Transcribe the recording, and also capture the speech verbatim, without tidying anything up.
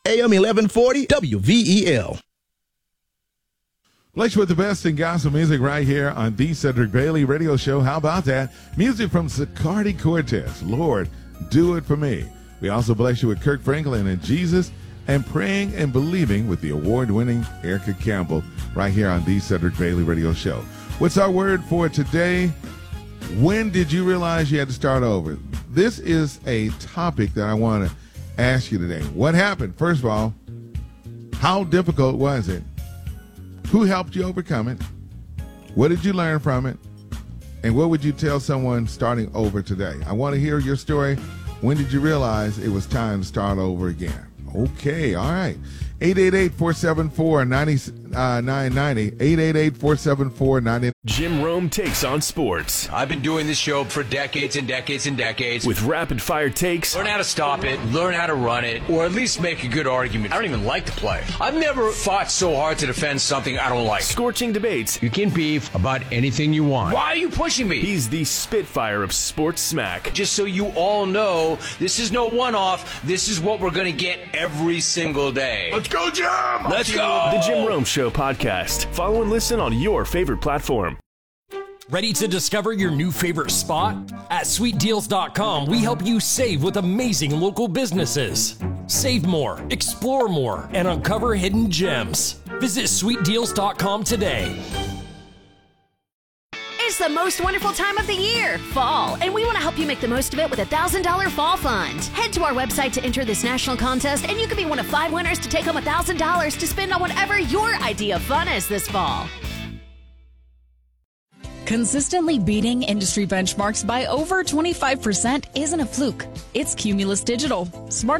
A M eleven forty W V E L. Bless you with the best in gospel music right here on the Cedric Bailey Radio Show. How about that? Music from Sicardi Cortez. Lord, do it for me. We also bless you with Kirk Franklin and Jesus, and Praying and Believing with the award-winning Erica Campbell right here on the Cedric Bailey Radio Show. What's our word for today? When did you realize you had to start over? This is a topic that I want to ask you today. What happened? First of all, how difficult was it? Who helped you overcome it? What did you learn from it? And what would you tell someone starting over today? I want to hear your story. When did you realize it was time to start over again? Okay, all right. eight eight eight, four seven four, nine nine nine zero. eight eight eight, four seven four, nine nine nine zero. Jim Rome takes on sports. I've been doing this show for decades and decades and decades. With rapid-fire takes. Learn how to stop it, learn how to run it, or at least make a good argument. I don't even like the play. I've never fought so hard to defend something I don't like. Scorching debates. You can beef about anything you want. Why are you pushing me? He's the Spitfire of sports smack. Just so you all know, this is no one-off. This is what we're going to get every single day. Let's go, Jim! Let's go! The Jim Rome Show podcast. Follow and listen on your favorite platform. Ready to discover your new favorite spot? At sweet deals dot com, we help you save with amazing local businesses. Save more, explore more, and uncover hidden gems. Visit sweet deals dot com today. It's the most wonderful time of the year, fall, and we want to help you make the most of it with a one thousand dollars Fall Fund. Head to our website to enter this national contest, and you could be one of five winners to take home one thousand dollars to spend on whatever your idea of fun is this fall. Consistently beating industry benchmarks by over twenty-five percent isn't a fluke. It's Cumulus Digital. Smart